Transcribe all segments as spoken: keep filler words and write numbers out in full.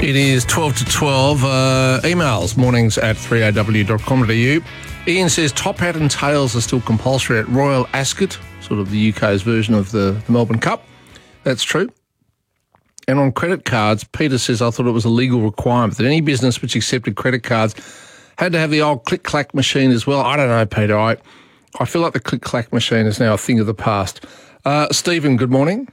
It is twelve to twelve. Uh, emails, mornings at three a w dot com dot a u. Ian says top hat and tails are still compulsory at Royal Ascot, sort of the U K's version of the, the Melbourne Cup. That's true. And on credit cards, Peter says, I thought it was a legal requirement that any business which accepted credit cards had to have the old click-clack machine as well. I don't know, Peter. I, I feel like the click-clack machine is now a thing of the past. Uh, Stephen, good morning.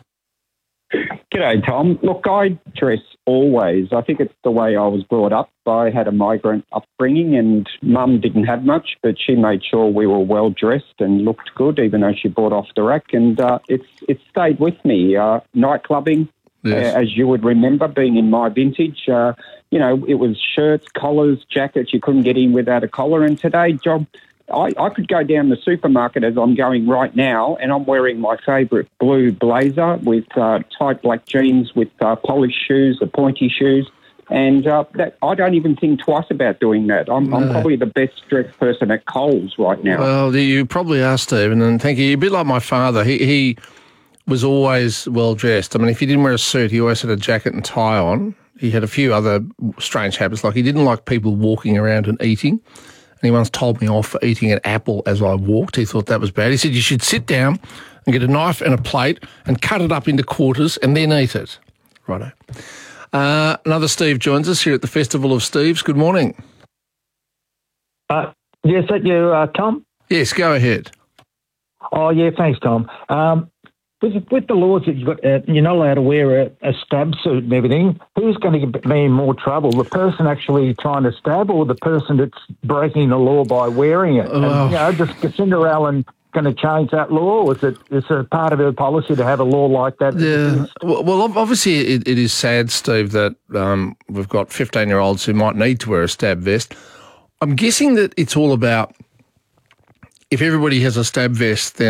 G'day, Tom. Look, I dress always. I think it's the way I was brought up. I had a migrant upbringing and Mum didn't have much, but she made sure we were well dressed and looked good, even though she bought off the rack. And uh, it's it's stayed with me. Uh, night clubbing, yes. uh, as you would remember, being in my vintage, uh, you know, it was shirts, collars, jackets. You couldn't get in without a collar. And today, Job, I, I could go down the supermarket as I'm going right now and I'm wearing my favourite blue blazer with uh, tight black jeans with uh, polished shoes, the pointy shoes. And uh, that, I don't even think twice about doing that. I'm, I'm probably the best dressed person at Coles right now. Well, you probably are, Stephen, and thank you. You're a bit like my father. He, he was always well dressed. I mean, if he didn't wear a suit, he always had a jacket and tie on. He had a few other strange habits, like he didn't like people walking around and eating. And he once told me off for eating an apple as I walked. He thought that was bad. He said you should sit down and get a knife and a plate and cut it up into quarters and then eat it. Righto. Uh, another Steve joins us here at the Festival of Steves. Good morning. Uh, yes, that you, uh, Tom? Yes, go ahead. Oh, yeah, thanks, Tom. Um, with, with the laws that you've got, uh, you're not allowed to wear a, a stab suit and everything, who's going to be in more trouble? The person actually trying to stab or the person that's breaking the law by wearing it? Oh. And, you know, does Jacinda Allen going to change that law, or is it, is it part of her policy to have a law like that? Yeah. Well, obviously it, it is sad, Steve, that um, we've got fifteen-year-olds who might need to wear a stab vest. I'm guessing that it's all about if everybody has a stab vest, then